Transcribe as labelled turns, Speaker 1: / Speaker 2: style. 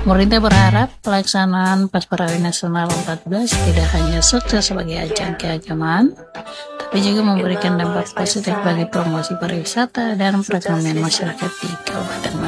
Speaker 1: Pemerintah berharap pelaksanaan Pasperawi Nasional 14 tidak hanya sukses sebagai ajang keagamaan, tapi juga memberikan dampak positif bagi promosi pariwisata dan perekonomian masyarakat di Kabupaten